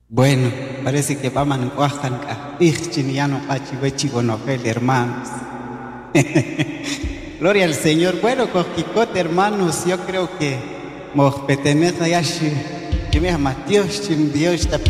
Bueno, parece que vamos a Oaxaca. Chiniano, Pachivechi, Gonogel, hermanos. Gloria al Señor. Bueno, Coquicote, hermanos, yo creo que Mojpetemeja Yashi, que me ama Dios, Dios,